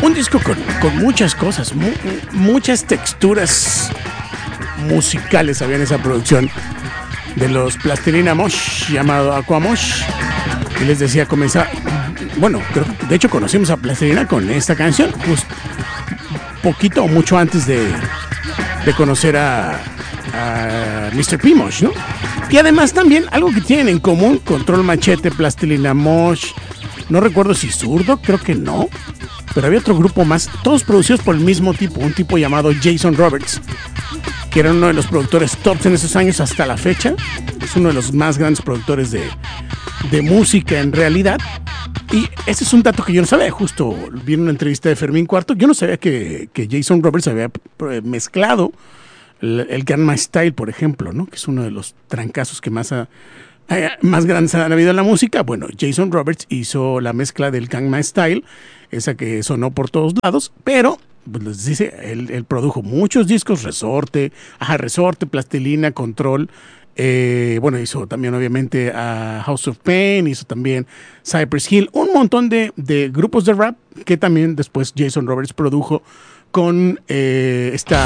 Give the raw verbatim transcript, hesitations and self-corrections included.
Un disco con, con muchas cosas, mu muchas texturas musicales había en esa producción de los Plastilina Mosh, llamado Aquamosh. Y les decía, comenzar, bueno, creo, de hecho conocimos a Plastilina con esta canción, pues poquito o mucho antes de, de conocer a, a mister P. Mosh, ¿no? Y además también algo que tienen en común, Control Machete, Plastilina Mosh, no recuerdo si Zurdo, creo que no, pero había otro grupo más, todos producidos por el mismo tipo, un tipo llamado Jason Roberts, que era uno de los productores tops en esos años hasta la fecha. Es uno de los más grandes productores de, de música en realidad. Y ese es un dato que yo no sabía. Justo vi en una entrevista de Fermín Cuarto. Yo no sabía que, que Jason Roberts había mezclado el, el Gangnam Style, por ejemplo, ¿no? Que es uno de los trancazos que más, ha, más grandes han habido en la música. Bueno, Jason Roberts hizo la mezcla del Gangnam Style, esa que sonó por todos lados, pero pues les dice, él, él produjo muchos discos, Resorte, ajá, Resorte, Plastilina, Control, eh, bueno, hizo también obviamente a House of Pain, hizo también Cypress Hill, un montón de, de grupos de rap que también después Jason Roberts produjo con eh, esta